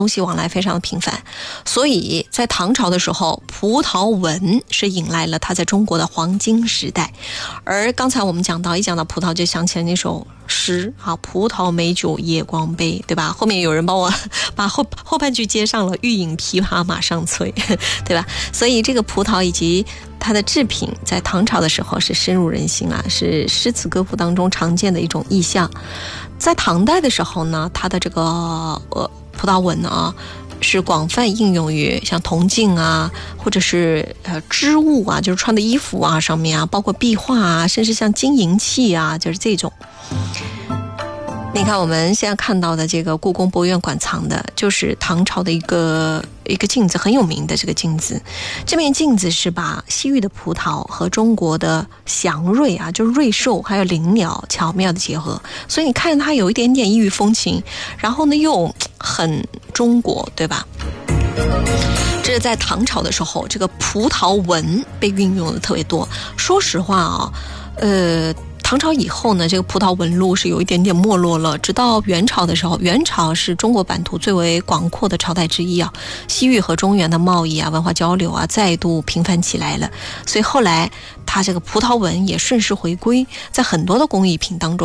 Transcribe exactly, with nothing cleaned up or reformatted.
东西往来非常的频繁，所以在唐朝的时候，葡萄文是引来了它在中国的黄金时代。而刚才我们讲到，一讲到葡萄就想起来那首诗啊，葡萄美酒夜光杯，对吧？后面有人帮我把后后半句接上了，欲饮琵琶马上催，对吧？所以这个葡萄以及它的制品在唐朝的时候是深入人心啊，是诗词歌赋当中常见的一种意象。在唐代的时候呢，它的这个呃葡萄文啊是广泛应用于像铜镜啊，或者是呃织物啊，就是穿的衣服啊上面啊，包括壁画啊，甚至像金银器啊，就是这种。你看我们现在看到的这个故宫博物院馆藏的就是唐朝的一个一个镜子，很有名的这个镜子。这面镜子是把西域的葡萄和中国的祥瑞啊，就是瑞兽还有灵鸟巧妙的结合，所以你看它有一点点异域风情，然后呢又很中国，对吧？这是在唐朝的时候，这个葡萄文被运用的特别多。说实话啊，呃唐朝以后呢，这个葡萄纹路是有一点点没落了。直到元朝的时候，元朝是中国版图最为广阔的朝代之一啊，西域和中原的贸易啊、文化交流啊，再度频繁起来了。所以后来，它这个葡萄纹也顺势回归，在很多的工艺品当中。